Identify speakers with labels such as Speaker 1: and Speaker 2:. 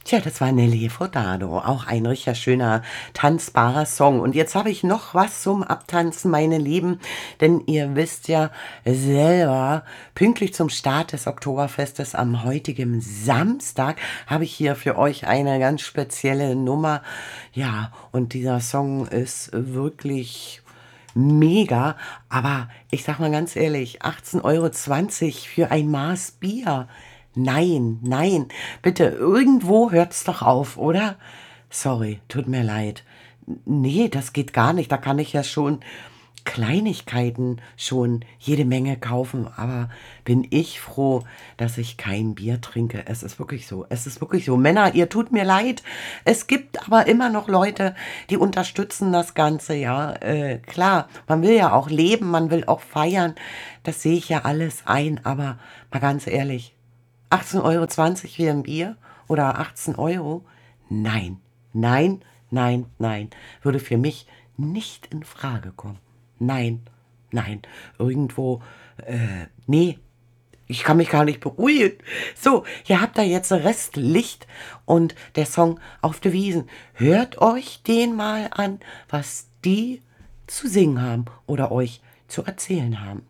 Speaker 1: Tja, das war Nelly Furtado, auch ein richtig schöner, tanzbarer Song. Und jetzt habe ich noch was zum Abtanzen, meine Lieben, denn ihr wisst ja selber, pünktlich zum Start des Oktoberfestes am heutigen Samstag habe ich hier für euch eine ganz spezielle Nummer. Ja, und dieser Song ist wirklich mega, aber ich sag mal ganz ehrlich, 18,20 € für ein Maß Bier. Nein, nein, bitte, irgendwo hört's doch auf, oder? Sorry, tut mir leid. Nee, das geht gar nicht. Da kann ich ja schon Kleinigkeiten schon jede Menge kaufen, aber bin ich froh, dass ich kein Bier trinke. Es ist wirklich so. Es ist wirklich so. Männer, ihr tut mir leid. Es gibt aber immer noch Leute, die unterstützen das Ganze, ja. Klar, man will ja auch leben, man will auch feiern. Das sehe ich ja alles ein, aber mal ganz ehrlich, 18,20 € für ein Bier oder 18 Euro? Nein, nein, nein, nein. Würde für mich nicht in Frage kommen. Nein, nein. Irgendwo, nee, ich kann mich gar nicht beruhigen. So, ihr habt da jetzt Restlicht und der Song Auf de Wiesen. Hört euch den mal an, was die zu singen haben oder euch zu erzählen haben.